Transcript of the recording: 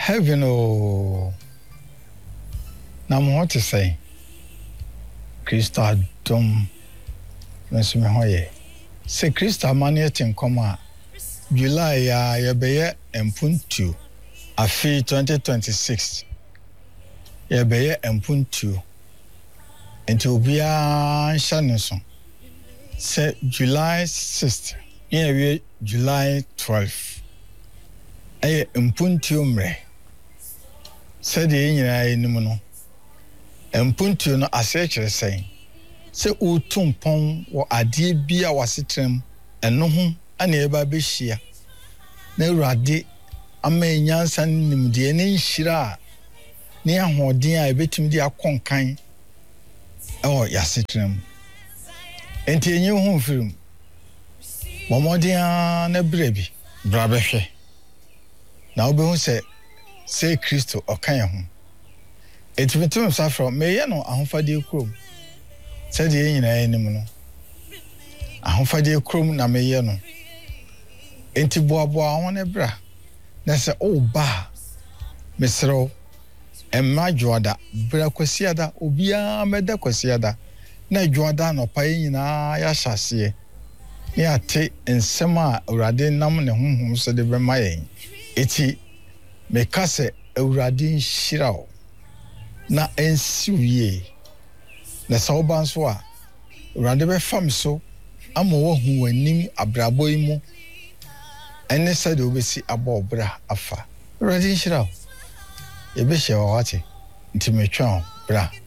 Heaven oh. Na mo what to say? Krista dom nso me hoye. Se Krista mane tenkoma July ya yebeye empuntu afi 2026. Yebeye empuntu. Enti obia nhya ne so. Se July 6th, yewe July 12th. Eye empuntu mre. Se de nyina enim no. Empuntu no asechire sen. Se utumpon wo ade bia wasetrem eno ho ana eba behia. Na urade ama enyansa nimde ne nhira ne ahoden a ebetim di akonkan yasetrem. Enti enye ho firim. Momodia na brebi bra behwe. Na obehu se Kristo okan ho. Etimitum safro meye no ahofade krom. Said ye nyina enim no. Ahofade krom na meye no. Enti boaboa ho ne bra. Na se ba mesro emma joada bra kwasiada obia meda kwasiada na joada no pa nyina ya hyase ne ate ensem a urade nam ne honhom so de bema yen eti meka se urade nhirao na ensiwie na sawoban so a urade be fam so ama wo hu wanim abrabo yi mu ene se de obesi abobra afa urade nhirao ebe hye wawate nti metwa bra